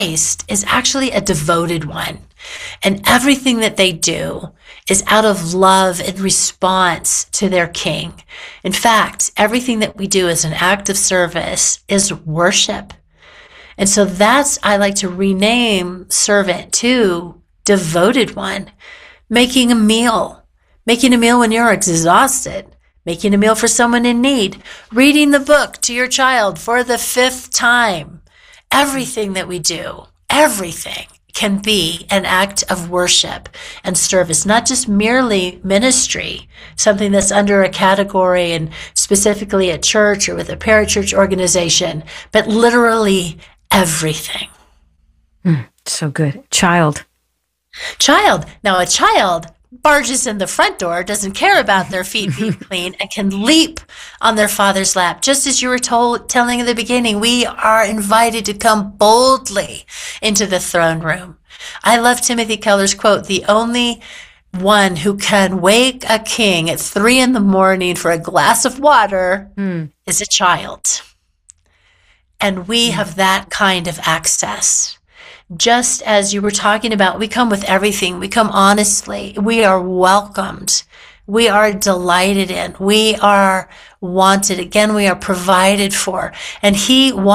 Christ is actually a devoted one. And everything that they do is out of love and response to their King. In fact, everything that we do as an act of service is worship. And so I like to rename servant to devoted one. Making a meal when you're exhausted, making a meal for someone in need, reading the book to your child for the 5th time. Everything that we do, everything can be an act of worship and service, not just merely ministry, something that's under a category and specifically at church or with a parachurch organization, but literally everything. So good. Child. Now, a child barges in the front door, doesn't care about their feet being clean, and can leap on their father's lap. Just as you were telling in the beginning, we are invited to come boldly into the throne room. I love Timothy Keller's quote, "The only one who can wake a king at 3 a.m. for a glass of water is a child." And we have that kind of access. Just as you were talking about, we come with everything. We come honestly. We are welcomed. We are delighted in. We are wanted. Again, we are provided for. And he